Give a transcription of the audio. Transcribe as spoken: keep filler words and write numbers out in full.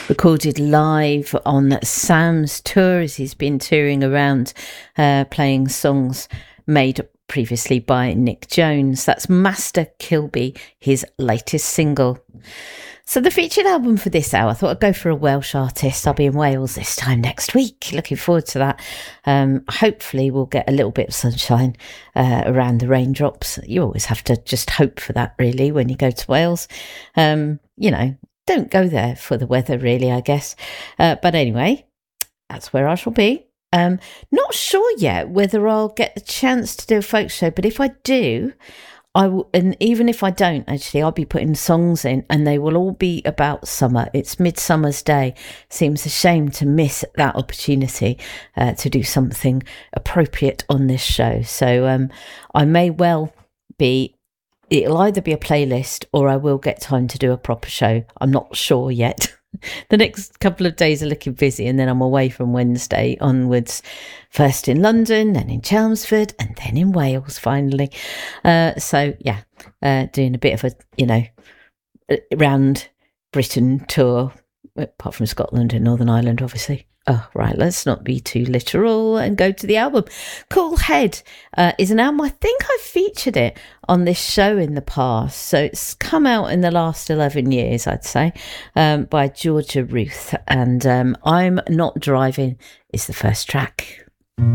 recorded live on Sam's tour as he's been touring around uh, playing songs made previously by Nick Jones. That's Master Kilby, his latest single. So the featured album for this hour, I thought I'd go for a Welsh artist. I'll be in Wales this time next week. Looking forward to that. Um, hopefully we'll get a little bit of sunshine uh, around the raindrops. You always have to just hope for that, really, when you go to Wales. Um, you know, don't go there for the weather, really, I guess. Uh, but anyway, that's where I shall be. Um, not sure yet whether I'll get the chance to do a folk show, but if I do, I will, and even if I don't, actually, I'll be putting songs in and they will all be about summer. It's Midsummer's Day. Seems a shame to miss that opportunity uh, to do something appropriate on this show. So um, I may well be, it'll either be a playlist or I will get time to do a proper show. I'm not sure yet. The next couple of days are looking busy, and then I'm away from Wednesday onwards, first in London, then in Chelmsford, and then in Wales finally. Uh, so yeah, uh, doing a bit of a, you know, round Britain tour, apart from Scotland and Northern Ireland, obviously. Oh, right, let's not be too literal and go to the album. Cool Head uh, is an album, I think I've featured it on this show in the past. So it's come out in the last eleven years, I'd say, um, by Georgia Ruth. And um, I'm Not Driving is the first track.